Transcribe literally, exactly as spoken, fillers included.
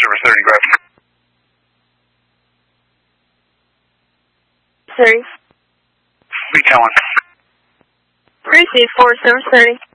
Service thirty, grab. thirty. Recon one. Receive four, Service thirty.